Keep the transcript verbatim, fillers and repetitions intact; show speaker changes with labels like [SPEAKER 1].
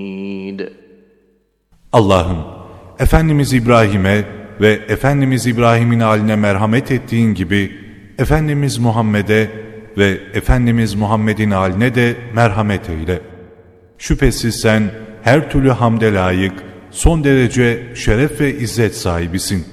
[SPEAKER 1] Allah'ım, Efendimiz İbrahim'e ve Efendimiz İbrahim'in haline merhamet ettiğin gibi Efendimiz Muhammed'e ve Efendimiz Muhammed'in haline de merhamet eyle. Şüphesiz sen her türlü hamde layık, son derece şeref ve izzet sahibisin.